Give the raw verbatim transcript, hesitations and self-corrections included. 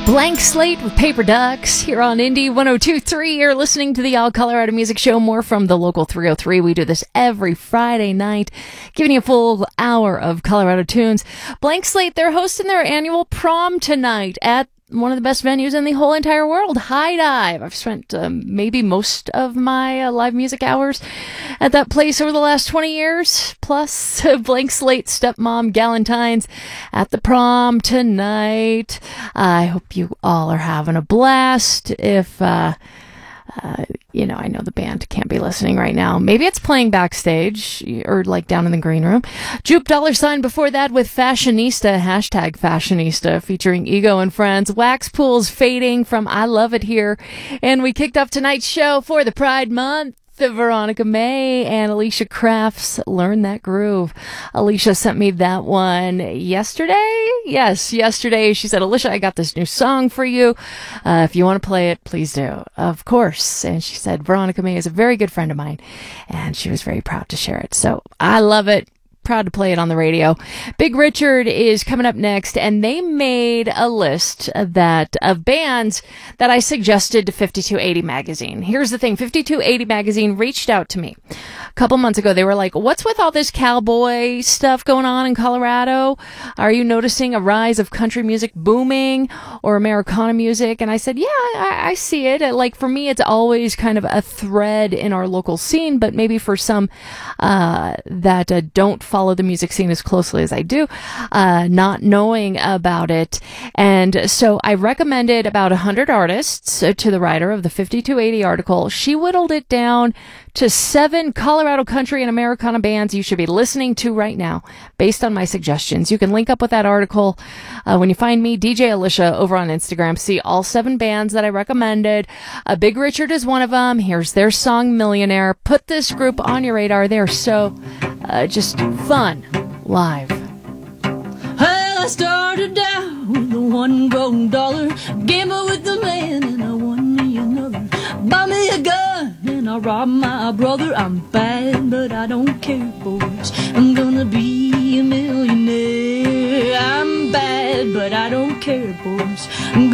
Blank Slate with Paper Ducks here on Indie one oh two point three. You're listening to the All Colorado Music Show, more from the local three oh three. We do this every Friday night, giving you a full hour of Colorado tunes. Blank Slate, they're hosting their annual prom tonight at one of the best venues in the whole entire world, High Dive. I've spent um, maybe most of my uh, live music hours at that place over the last twenty years. Plus, Blank Slate stepmom Galentine's at the prom tonight. I hope you all are having a blast. If, uh, uh, you know, I know the band can't be listening right now. Maybe it's playing backstage or like down in the green room. Jupe Dollar Sign before that with Fashionista, hashtag Fashionista, featuring Ego and Friends. Wax Pools Fading from I Love It Here. And we kicked off tonight's show for the Pride Month. Veronica May and Alicia Crafts, Learn That Groove. Alicia sent me that one yesterday. Yes, yesterday. She said, Alicia, I got this new song for you. Uh, if you want to play it, please do. Of course. And she said, Veronica May is a very good friend of mine, and she was very proud to share it. So I love it. Proud to play it on the radio. Big Richard is coming up next, and they made a list that of bands that I suggested to fifty-two eighty magazine. Here's the thing, fifty-two eighty magazine reached out to me a couple months ago. They were like, what's with all this cowboy stuff going on in Colorado? Are you noticing a rise of country music booming or Americana music? And I said, yeah, I, I see it. Like, for me, it's always kind of a thread in our local scene, but maybe for some uh, that uh, don't follow the music scene as closely as I do, uh, not knowing about it. And so I recommended about one hundred artists to the writer of the fifty-two eighty article. She whittled it down to seven Colorado country and Americana bands you should be listening to right now based on my suggestions. You can link up with that article uh, when you find me, D J Alicia, over on Instagram. See all seven bands that I recommended. Uh, Big Richard is one of them. Here's their song Millionaire. Put this group on your radar. They're so uh, just fun live. Well, I started out with the one gold dollar, gambled with the man, and I won me another. Buy me a gun and I rob my brother. I'm bad, but I don't care, boys. I'm gonna be a millionaire. I'm bad, but I don't care, boys. I'm